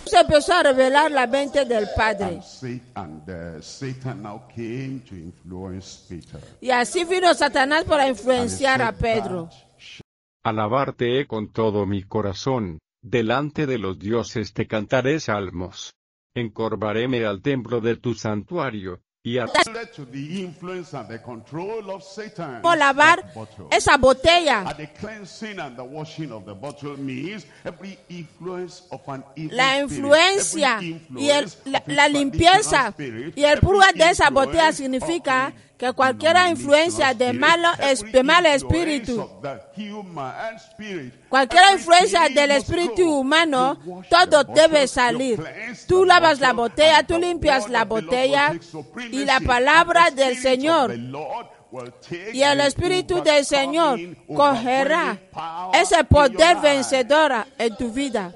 se empezó a revelar la mente del Padre. Satan now came to influence Peter. Y así vino Satanás para influenciar a Pedro. Alabarte con todo mi corazón, delante de los dioses te cantaré salmos. Encorvaréme al templo de tu santuario, y a Como lavar esa botella. La influencia y la limpieza y el purga de esa botella significa que cualquier influencia de mal espíritu, cualquier influencia del espíritu humano, todo debe salir. Tú lavas la botella, tú limpias la botella y la palabra del Señor y el Espíritu del Señor cogerá ese poder vencedor en tu vida.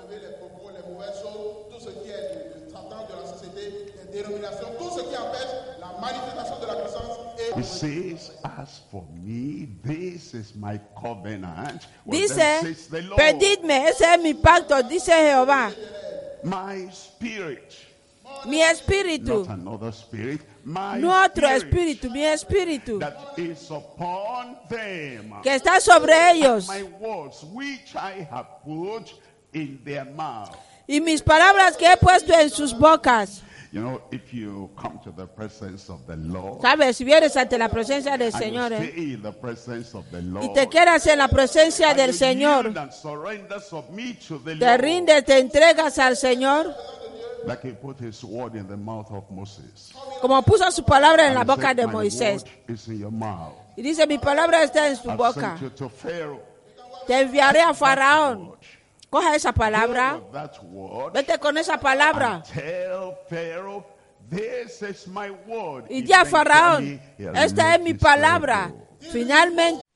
He says, as for me, this is my covenant. Dice, pedidme, ese es mi pacto, dice Jehová. My spirit. Mi espíritu. Not another spirit. My No otro spirit espíritu, mi espíritu. that is upon them. Que está sobre ellos. My words which I have put in their mouth. Y mis palabras que he puesto en sus bocas. You know, if you come to the presence of the Lord, ¿Sabes? Si vienes ante la presencia del and Señor, you stay in the presence of the Lord, y te quedas en la presencia and del you Señor, yield and surrender, submit to the te Lord, rindes, te entregas al Señor, like he put his word in the mouth of Moses. como puso su palabra en la And he boca said, de "My Moisés. word is in your mouth. Y dice, mi palabra está en su I've boca. sent you to Pharaoh. Te enviaré a Faraón. Coja esa palabra, Go with that word, vete con esa palabra. tell Pharaoh, this is my word. Y di a Faraón, Eventually, he'll esta let es mi Israel palabra. go. Finalmente